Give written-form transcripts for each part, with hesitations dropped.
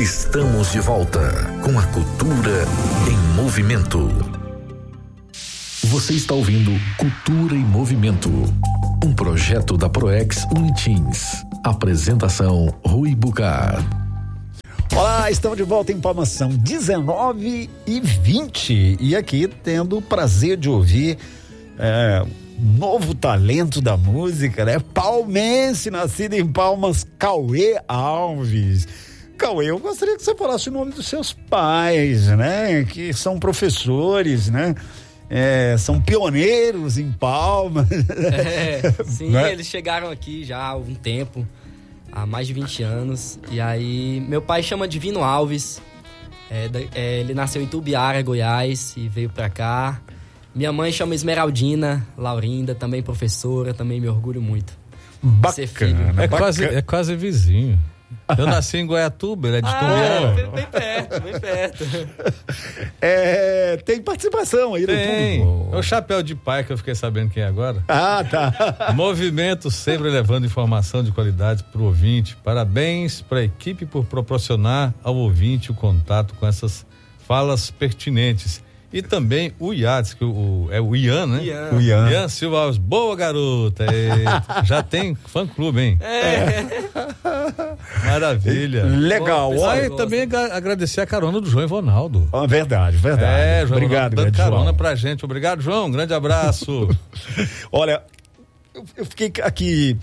Estamos de volta com a Cultura em Movimento. Você está ouvindo Cultura em Movimento, um projeto da Proex Unitins. Apresentação Rui Bucar. Olá, estamos de volta em Palmas, são 19h20 e aqui tendo o prazer de ouvir novo talento da música, né? Palmense, nascido em Palmas, Cauê Alves. Cauê, eu gostaria que você falasse o nome dos seus pais, né? Que são professores, né? São pioneiros em Palmas. Sim, né? Eles chegaram aqui já há algum tempo, há mais de 20 anos. E aí, meu pai chama Divino Alves. Ele nasceu em Tubiara, Goiás, e veio pra cá. Minha mãe chama Esmeraldina Laurinda, também professora, também me orgulho muito. Bacana. É quase vizinho. Eu nasci em Goiatuba, ele é de Tubiara. Bem perto. Tem participação aí no público. É o chapéu de pai que eu fiquei sabendo quem é agora. Ah, tá. Movimento sempre levando informação de qualidade pro ouvinte. Parabéns para a equipe por proporcionar ao ouvinte o contato com essas falas pertinentes. E também o Iades, que é o Ian, né? Ian Silva Alves. Boa, garota! Já tem fã-clube, hein? Maravilha. Legal. Olha, também agradecer a carona do João Ivonaldo. Verdade. João, obrigado, dando carona João. pra gente. Obrigado, João. Grande abraço. Olha, eu fiquei aqui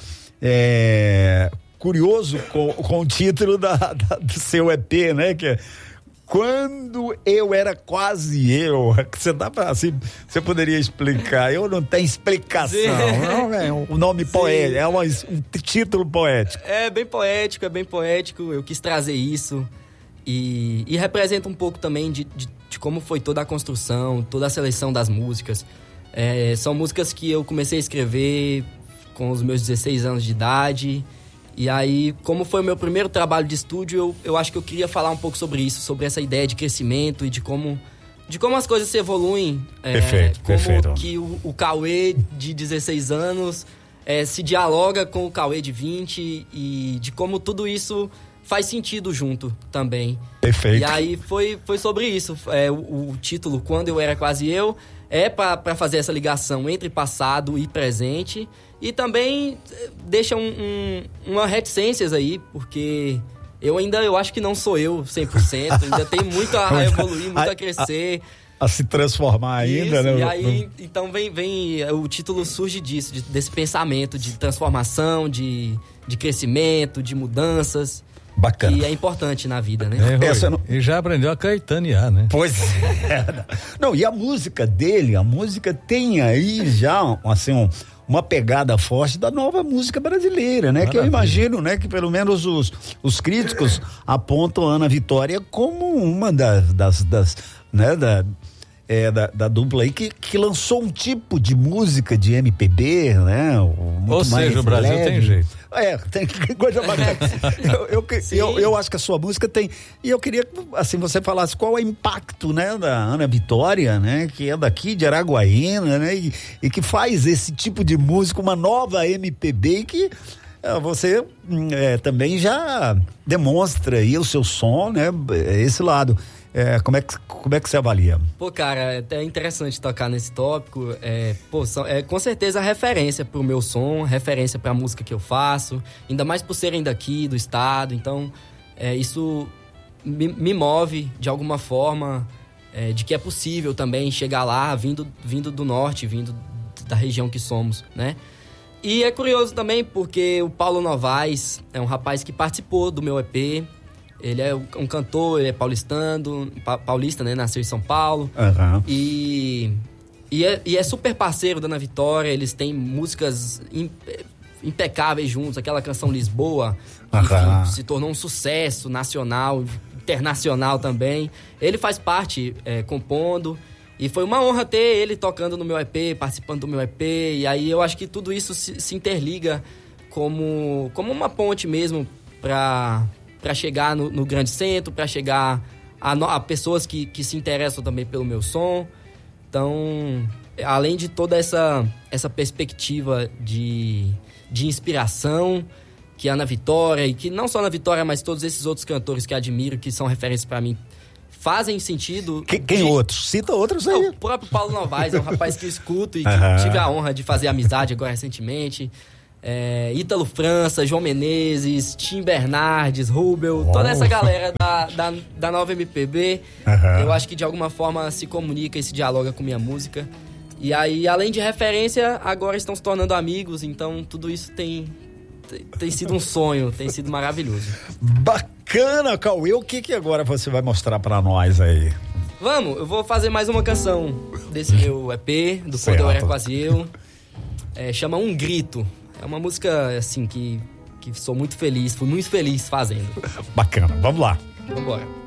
curioso com o título do seu EP, né? Que é Quando Eu Era Quase Eu. Você dá pra, assim, você poderia explicar? Eu não tenho explicação. Não, o nome poético, um título poético. É bem poético. Eu quis trazer isso e representa um pouco também de como foi toda a construção, toda a seleção das músicas. São músicas que eu comecei a escrever com os meus 16 anos de idade. E aí, como foi o meu primeiro trabalho de estúdio, eu acho que eu queria falar um pouco sobre isso, sobre essa ideia de crescimento e de como as coisas se evoluem. Perfeito. Que o Cauê de 16 anos se dialoga com o Cauê de 20 e de como tudo isso faz sentido junto também. Perfeito. E aí foi sobre isso. O título, Quando Eu Era Quase Eu, para fazer essa ligação entre passado e presente. E também deixa uma reticências aí, porque eu acho que não sou eu 100%, ainda tem muito a evoluir, muito a crescer. A se transformar ainda, né? E aí, então o título surge disso, desse pensamento de transformação, de crescimento, de mudanças. Bacana. Que é importante na vida, né? E já aprendeu a caetanear, né? Pois é. Não, e a música dele, tem aí já, assim, uma pegada forte da nova música brasileira, né? Maravilha. Que eu imagino, né? Que pelo menos os críticos apontam a Ana Vitória como uma das né? Da dupla aí que lançou um tipo de música de MPB, né? Ou seja, o Brasil leve. Tem jeito. Tem coisa bacana. eu acho que a sua música tem. E eu queria que assim, você falasse qual é o impacto, né, da Ana Vitória, né? Que é daqui de Araguaína, né? E que faz esse tipo de música, uma nova MPB e que você também já demonstra aí o seu som, né? Esse lado. Como é que você avalia? Pô, cara, é até interessante tocar nesse tópico. Com certeza referência pro meu som, referência pra música que eu faço, ainda mais por serem daqui, do estado. Então, isso me move de alguma forma, de que é possível também chegar lá, vindo do norte, vindo da região que somos, né? E é curioso também porque o Paulo Novaes é um rapaz que participou do meu EP. Ele é um cantor, ele é paulista, né? Nasceu em São Paulo. Uhum. E é super parceiro da Ana Vitória. Eles têm músicas impecáveis juntos. Aquela canção Lisboa, que se tornou um sucesso nacional, internacional também. Ele faz parte, compondo. E foi uma honra ter ele tocando no meu EP, participando do meu EP. E aí eu acho que tudo isso se interliga como uma ponte mesmo para chegar no grande centro, para chegar a pessoas que se interessam também pelo meu som. Então, além de toda essa perspectiva de inspiração, que a Ana Vitória, e que não só a Ana Vitória, mas todos esses outros cantores que admiro, que são referências pra mim, fazem sentido. Quem outros? Cita outros aí. O próprio Paulo Novaes é um rapaz que eu escuto e que tive a honra de fazer amizade agora recentemente. Ítalo França, João Menezes, Tim Bernardes, Rubel, toda essa galera da nova MPB. Eu acho que de alguma forma se comunica e se dialoga com minha música. E aí, além de referência, agora estão se tornando amigos, então tudo isso tem sido um sonho, tem sido maravilhoso. Bacana, Cauê. O que agora você vai mostrar pra nós aí? Vamos, eu vvou fazer mais uma canção desse meu EP, do Poder é Quase Eu. Chama Um Grito. É uma música, assim, que sou muito feliz, fui muito feliz fazendo. Bacana, vamos lá. Vamos embora.